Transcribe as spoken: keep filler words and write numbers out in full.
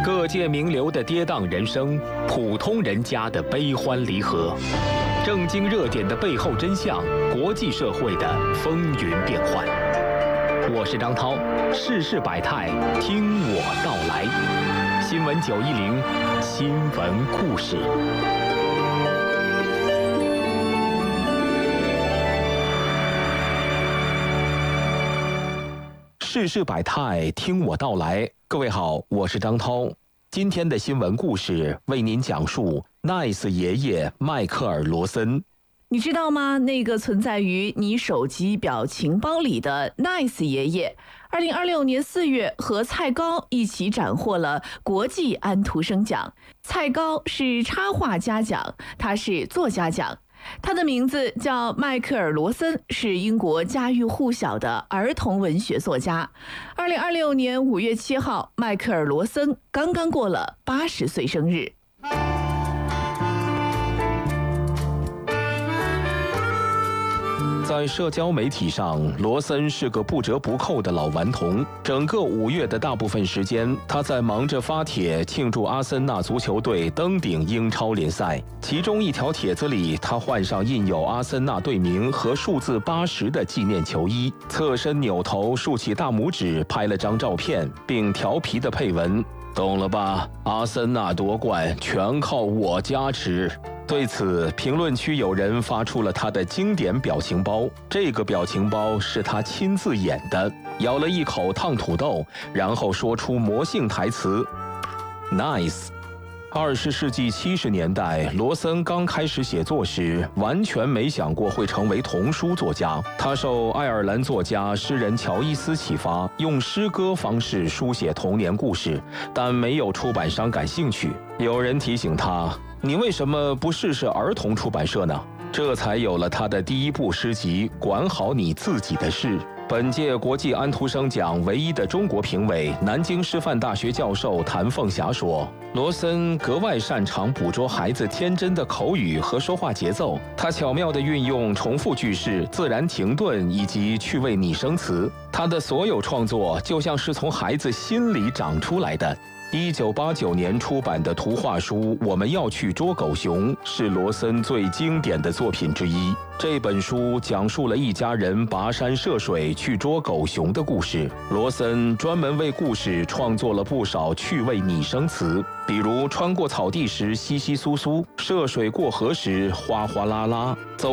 各界名流的跌宕人生，普通人家的悲欢离合，正经热点的背后真相，国际社会的风云变幻。我是张涛，世事百态，听我道来。新闻九一零，新闻故事。世事百态，听我道来。各位好，我是张涛。今天的新闻故事为您讲述 Nice 爷爷迈克尔·罗森。 你知道吗？那个存在于你手机表情包里的 Nice 爷爷，二零二六年四月和蔡高一起斩获了国际安徒生奖。蔡高是插画家奖，他是作家奖。他的名字叫迈克尔·罗森，是英国家喻户晓的儿童文学作家。二零二六年五月七号，迈克尔·罗森刚刚过了八十岁生日。 在社交媒体上，罗森是个不折不扣的老顽童。整个五月的大部分时间，他在忙着发帖庆祝阿森纳足球队登顶英超联赛。其中一条帖子里，他换上印有阿森纳队名和数字八十的纪念球衣，侧身扭头竖起大拇指拍了张照片，并调皮的配文：懂了吧？阿森纳夺冠全靠我加持。对此，评论区有人发出了他的经典表情包。这个表情包是他亲自演的，咬了一口烫土豆，然后说出魔性台词 ：“Nice。”二十世纪七十年代，罗森刚开始写作时，完全没想过会成为童书作家。他受爱尔兰作家诗人乔伊斯启发，用诗歌方式书写童年故事，但没有出版商感兴趣。有人提醒他：“你为什么不试试儿童出版社呢？”这才有了他的第一部诗集《管好你自己的事》。本届国际安徒生奖唯一的中国评委、南京师范大学教授谭凤霞说：“罗森格外擅长捕捉孩子天真的口语和说话节奏，他巧妙地运用重复句式、自然停顿以及趣味拟声词。他的所有创作就像是从孩子心里长出来的。”一九八九年出版的图画书《我们要去捉狗熊》是罗森最经典的作品之一。这本书讲述了一家人跋山涉水去捉狗熊的故事。罗森专门为故事创作了不少趣味拟声词，比如穿过草地时稀稀疏疏，涉水过河时哗哗啦啦，走